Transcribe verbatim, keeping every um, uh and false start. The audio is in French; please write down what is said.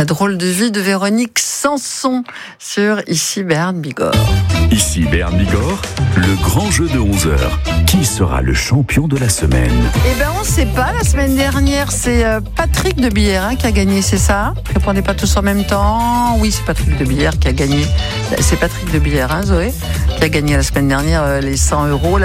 La drôle de vie de Véronique Sanson sur Ici Béarn Bigorre. Ici Béarn Bigorre, le grand jeu de onze heures. Qui sera le champion de la semaine? Eh ben on ne sait pas. La semaine dernière, c'est Patrick de Billère hein, qui a gagné, c'est ça? Répondez pas tous en même temps. Oui, c'est Patrick de Billère qui a gagné. C'est Patrick de Billère, hein, Zoé, qui a gagné la semaine dernière les cent euros.